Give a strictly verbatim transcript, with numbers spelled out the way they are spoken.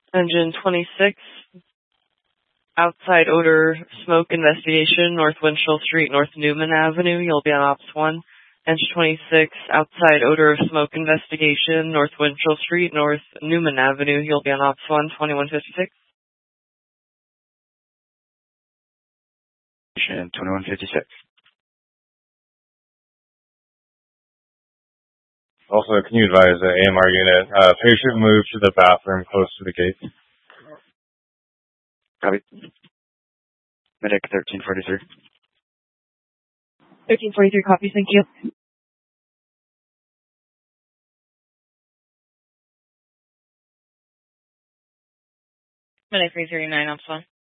Engine twenty-six, outside odor smoke investigation, North Winchell Street, North Newman Avenue. You'll be on Ops one. Engine twenty-six, outside odor of smoke investigation, North Winchell Street, North Newman Avenue. You'll be on Ops one, twenty-one fifty-six. twenty-one fifty-six. Also, can you advise the A M R unit, uh, patient move to the bathroom close to the gate? Copy. Medic thirteen forty-three. thirteen forty-three, copy, thank you. Medic three thirty-nine, Ops one.